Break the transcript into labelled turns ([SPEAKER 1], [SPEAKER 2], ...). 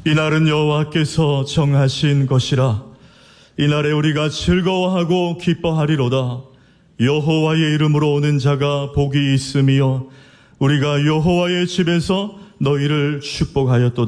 [SPEAKER 1] 이날은 여호와께서 정하신 것이라. 이날에 우리가 즐거워하고 기뻐하리로다. 여호와의 이름으로 오는 자가 복이 있으며 우리가 여호와의 집에서 너희를 축복하였도다.